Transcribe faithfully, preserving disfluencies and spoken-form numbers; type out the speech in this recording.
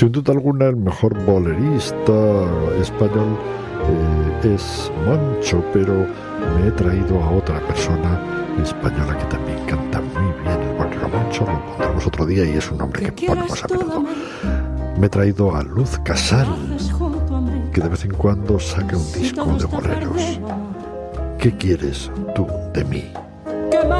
Sin duda alguna, el mejor bolerista español eh, es Moncho, pero me he traído a otra persona española que también canta muy bien el bolero. Moncho lo encontramos otro día y es un nombre que ponemos a menudo. Me he traído a Luz Casal, que de vez en cuando saca un disco de boleros. ¿Qué quieres tú de mí?